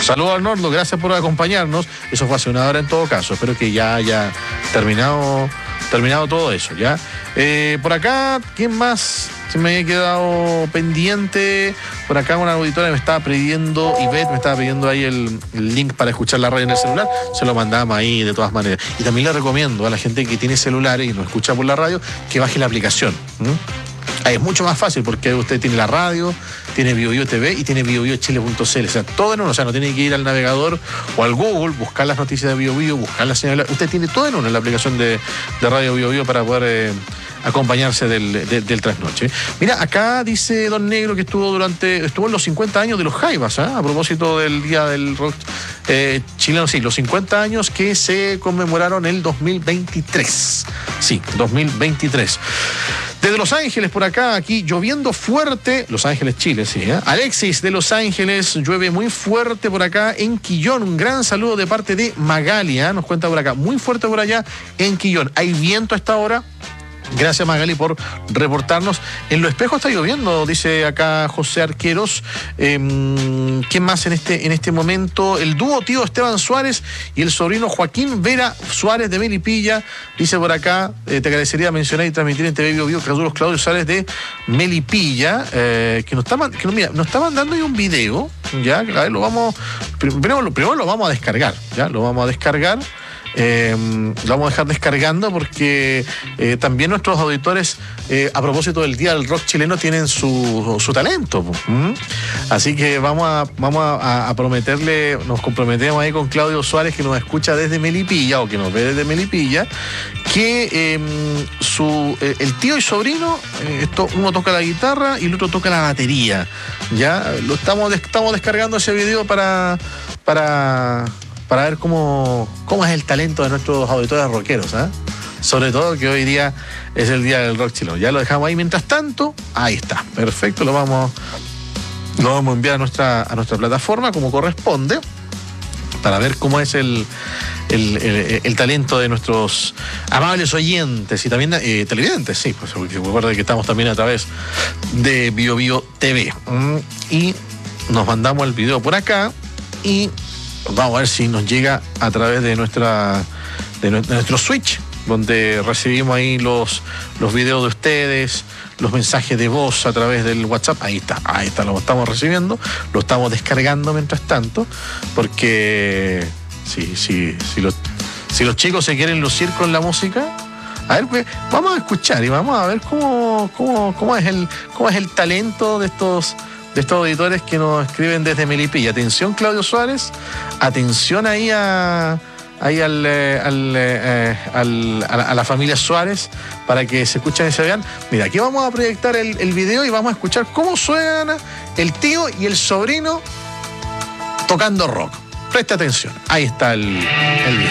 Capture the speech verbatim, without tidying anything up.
Saludos Arnoldo, gracias por acompañarnos. Eso fue hace una hora en todo caso. Espero que ya haya terminado, terminado todo eso, ¿ya? Eh, por acá, ¿quién más se me había quedado pendiente? Por acá una auditora me estaba pidiendo, Ivette me estaba pidiendo ahí el, el link para escuchar la radio en el celular. Se lo mandamos ahí de todas maneras. Y también le recomiendo a la gente que tiene celulares y no escucha por la radio que baje la aplicación. ¿Mm? Ahí es mucho más fácil porque usted tiene la radio, tiene BioBio T V y tiene bio bio chile punto c l. O sea, todo en uno. O sea, no tiene que ir al navegador o al Google, buscar las noticias de BioBio, buscar la señal. Usted tiene todo en uno en la aplicación de, de Radio BioBio para poder eh, acompañarse del, de, del trasnoche. Mira, acá dice Don Negro que estuvo durante estuvo en los cincuenta años de los Jaivas, ¿eh? A propósito del Día del Rock eh, chileno. Sí, los cincuenta años que se conmemoraron el dos mil veintitrés. Sí, dos mil veintitrés. Desde Los Ángeles, por acá, aquí lloviendo fuerte. Los Ángeles, Chile, sí. ¿eh? Alexis de Los Ángeles, llueve muy fuerte por acá en Quillón. Un gran saludo de parte de Magali, ¿eh? Nos cuenta por acá. Muy fuerte por allá en Quillón. Hay viento a esta hora. Gracias Magali por reportarnos. En Los Espejos está lloviendo, dice acá José Arqueros. Eh, ¿Quién más en este, en este momento? El dúo tío Esteban Suárez y el sobrino Joaquín Vera Suárez de Melipilla. Dice por acá, eh, te agradecería mencionar y transmitir en T V BioBio Carlos Claudio Suárez de Melipilla, eh, que nos está, que nos, mira, nos está mandando ahí un video. Ya, a ver, lo vamos, primero, primero lo vamos a descargar, ya, lo vamos a descargar. Eh, lo vamos a dejar descargando porque eh, también nuestros auditores eh, a propósito del Día del Rock chileno tienen su, su talento. ¿Mm? Así que vamos a, vamos a, a prometerle, nos comprometemos ahí con Claudio Suárez, que nos escucha desde Melipilla o que nos ve desde Melipilla, que eh, su, eh, el tío y sobrino, eh, esto, uno toca la guitarra y el otro toca la batería. Ya lo estamos, estamos descargando ese video para para para ver cómo, cómo es el talento de nuestros auditores rockeros, ¿eh? Sobre todo que hoy día es el Día del Rock chileno. Ya lo dejamos ahí. Mientras tanto, ahí está. Perfecto, lo vamos, lo vamos a enviar a nuestra, a nuestra plataforma como corresponde para ver cómo es el, el, el, el talento de nuestros amables oyentes y también eh, televidentes, sí, pues recuerden que estamos también a través de BioBio T V. Mm, y nos mandamos el video por acá y vamos a ver si nos llega a través de nuestra de nuestro switch, donde recibimos ahí los, los videos de ustedes, los mensajes de voz a través del WhatsApp. Ahí está, ahí está, lo estamos recibiendo, lo estamos descargando mientras tanto, porque sí, sí, si los, si los chicos se quieren lucir con la música, a ver, pues, vamos a escuchar y vamos a ver cómo, cómo, cómo es el, cómo es el talento de estos de estos auditores que nos escriben desde Melipilla. Atención Claudio Suárez, atención ahí a ahí al, al, eh, al a, la, a la familia Suárez para que se escuchen y se vean. Mira, aquí vamos a proyectar el, el video y vamos a escuchar cómo suenan el tío y el sobrino tocando rock. Preste atención, ahí está el, el video.